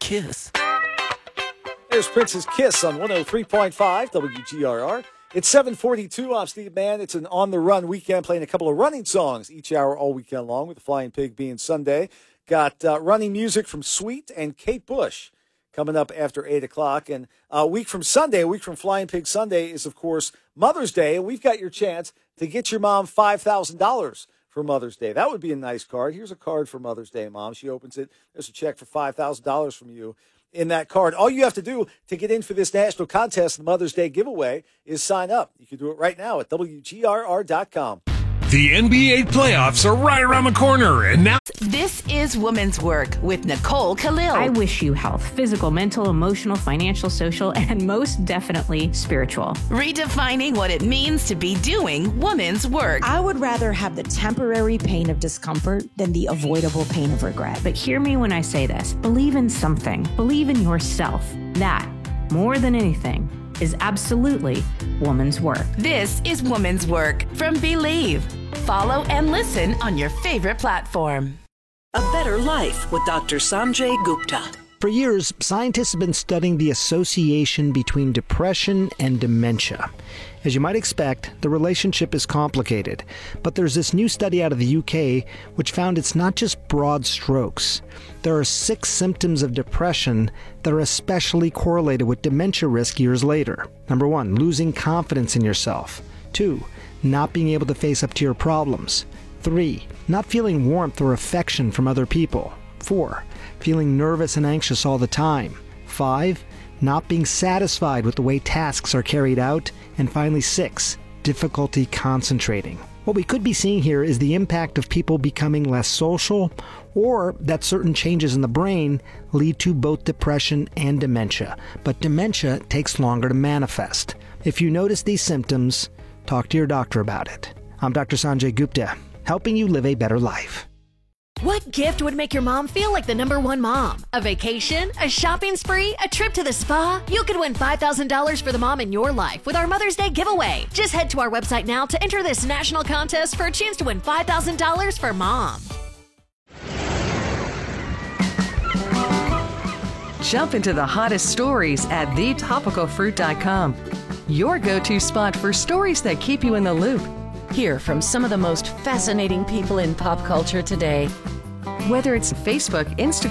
kiss. There's Prince's Kiss on 103.5 WGRR. It's 7:42. I'm Steve Mann. It's an on-the-run weekend, playing a couple of running songs each hour all weekend long, with the Flying Pig being Sunday. Got running music from Sweet and Kate Bush coming up after 8 o'clock. And a week from Flying Pig Sunday is, of course, Mother's Day. And we've got your chance to get your mom $5,000 for Mother's Day. That would be a nice card. Here's a card for Mother's Day, Mom. She opens it. There's a check for $5,000 from you in that card. All you have to do to get in for this national contest, the Mother's Day giveaway, is sign up. You can do it right now at WGRR.com. The NBA playoffs are right around the corner, and now This is Women's Work with Nicole Khalil. I wish you health, physical, mental, emotional, financial, social, and most definitely spiritual. Redefining what it means to be doing women's work. I would rather have the temporary pain of discomfort than the avoidable pain of regret. But hear me when I say this. Believe in something. Believe in yourself. That, more than anything, is absolutely woman's work. This is Women's Work from Believe. Follow and listen on your favorite platform. A Better Life with Dr. Sanjay Gupta. For years, scientists have been studying the association between depression and dementia. As you might expect, the relationship is complicated, but there's this new study out of the UK which found it's not just broad strokes. There are 6 symptoms of depression that are especially correlated with dementia risk years later. Number 1, losing confidence in yourself. 2, not being able to face up to your problems. 3, not feeling warmth or affection from other people. 4, feeling nervous and anxious all the time. 5, not being satisfied with the way tasks are carried out. And finally, 6, difficulty concentrating. What we could be seeing here is the impact of people becoming less social, or that certain changes in the brain lead to both depression and dementia. But dementia takes longer to manifest. If you notice these symptoms, talk to your doctor about it. I'm Dr. Sanjay Gupta, helping you live a better life. What gift would make your mom feel like the #1 mom? A vacation? A shopping spree? A trip to the spa? You could win $5,000 for the mom in your life with our Mother's Day giveaway. Just head to our website now to enter this national contest for a chance to win $5,000 for mom. Jump into the hottest stories at thetopicalfruit.com. Your go-to spot for stories that keep you in the loop. Hear from some of the most fascinating people in pop culture today. Whether it's Facebook, Instagram,